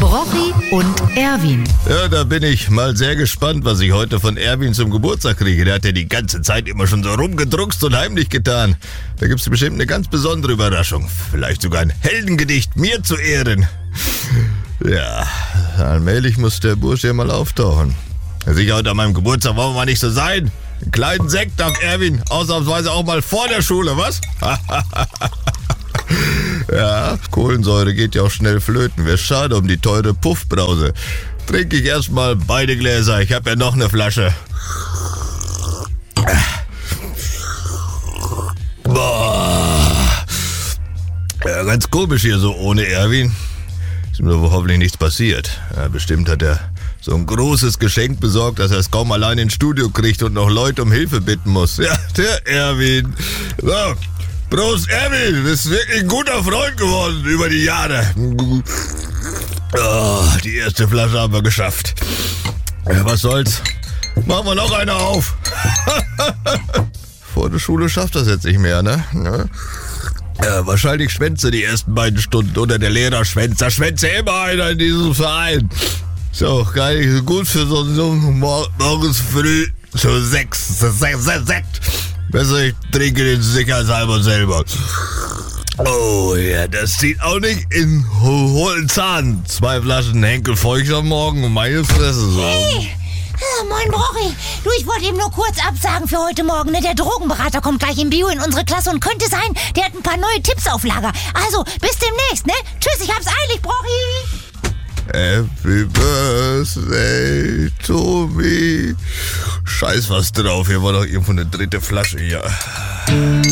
Brochi und Erwin. Ja, da bin ich mal sehr gespannt, was ich heute von Erwin zum Geburtstag kriege. Der hat ja die ganze Zeit immer schon so rumgedruckst und heimlich getan. Da gibt's bestimmt eine ganz besondere Überraschung. Vielleicht sogar ein Heldengedicht mir zu Ehren. Ja, allmählich muss der Bursche ja mal auftauchen. Sicher, heute an meinem Geburtstag wollen wir mal nicht so sein. Einen kleinen Sekt darf Erwin ausnahmsweise auch mal vor der Schule, was? Ja, Kohlensäure geht ja auch schnell flöten. Wäre schade um die teure Puffbrause. Trinke ich erstmal beide Gläser. Ich habe ja noch eine Flasche. Boah. Ja, ganz komisch hier so ohne Erwin. Ist mir aber hoffentlich nichts passiert. Ja, bestimmt hat er so ein großes Geschenk besorgt, dass er es kaum allein ins Studio kriegt und noch Leute um Hilfe bitten muss. Ja, der Erwin. So. Prost, Erwin, du bist wirklich ein guter Freund geworden über die Jahre. Oh, die erste Flasche haben wir geschafft. Ja, was soll's? Machen wir noch eine auf. Vor der Schule schafft das jetzt nicht mehr, ne? Ja, wahrscheinlich schwänze die ersten beiden Stunden oder der Lehrer schwänzt. Da schwänzt ja immer einer in diesem Verein. So, gar nicht so gut für so morgens früh so Sekt. Besser, ich trinke den sicherheitshalber selber. Oh ja, das zieht auch nicht in hohlen Zahn. 2 Flaschen Henkel Feucht am Morgen und meine Fresse so. Hey! Moin Brochi. Du, ich wollte eben nur kurz absagen für heute Morgen. Ne? Der Drogenberater kommt gleich im Bio in unsere Klasse und könnte sein, der hat ein paar neue Tipps auf Lager. Also, bis demnächst, ne? Tschüss, ich hab's eilig, Brochi. Happy Birthday to me. Scheiß was drauf, hier war doch irgendwo eine dritte Flasche hier.